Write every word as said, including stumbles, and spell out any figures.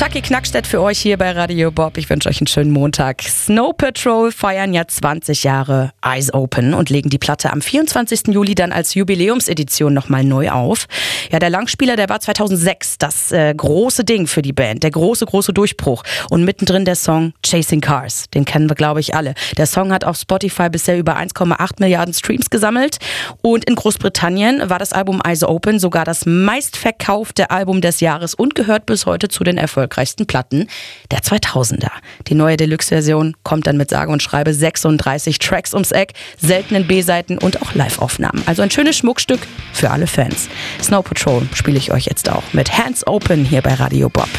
Kaki Knackstedt für euch hier bei Radio Bob. Ich wünsche euch einen schönen Montag. Snow Patrol feiern ja zwanzig Jahre Eyes Open und legen die Platte am vierundzwanzigsten Juli dann als Jubiläumsedition nochmal neu auf. Ja, der Langspieler, der war zweitausendsechs das äh, große Ding für die Band, der große, große Durchbruch. Und mittendrin der Song Chasing Cars, den kennen wir, glaube ich, alle. Der Song hat auf Spotify bisher über eins Komma acht Milliarden Streams gesammelt. Und in Großbritannien war das Album Eyes Open sogar das meistverkaufte Album des Jahres und gehört bis heute zu den erfolgreichsten Platten der zweitausender. Die neue Deluxe-Version kommt dann mit sage und schreibe sechsunddreißig Tracks ums Eck, seltenen B-Seiten und auch Live-Aufnahmen. Also ein schönes Schmuckstück für alle Fans. Snow Patrol spiele ich euch jetzt auch mit Hands Open hier bei Radio Bob.